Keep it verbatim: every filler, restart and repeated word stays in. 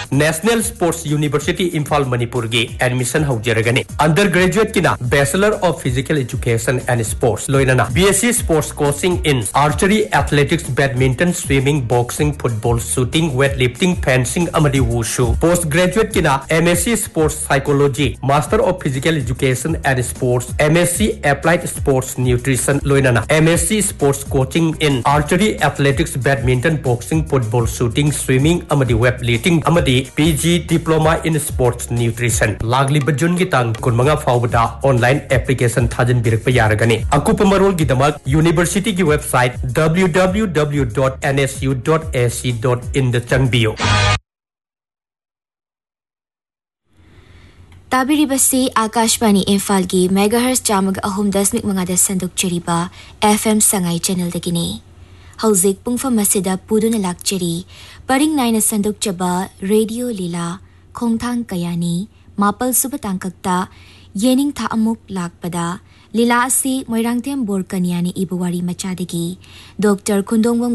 national sports university Imphal Manipur की admission हौजरगनी under graduate की bachelor of physical education and sports लोइनना BSc sports coaching in archery athletics badminton swimming boxing football shooting weight lifting fencing अमदी wushu post graduate की MSc sports psychology master of physical education and sports MSc applied sports nutrition लोइनना MSc sports coaching in archery athletics badminton boxing football shooting swimming अमदी weight lifting अमदी PG diploma in sports nutrition लागलिब जून की तांग कुनमंगा फाउबदा online application थाजन बिरक यारगनी अकुप Marol की दमक university की website W W W dot N S U dot A C dot in the चंगबियो ताबिरिबसी Akashvani Imphal की megahertz चामग अहुम दशमिक मंगादा संदुक चरिबा FM Sangai channel दगिनी हौजिक पुंगफम मसिदा पुदुना लाक्चरी purring Naina संदुक चबा radio लीला खोंगथांग कयानी मापल सुब तांककता येनिंग था अमुक लाकपदा लीला असि मोइरांगतेम बोर कन्यानी इबुवारी मचादगी डॉक्टर खुंदोंगवम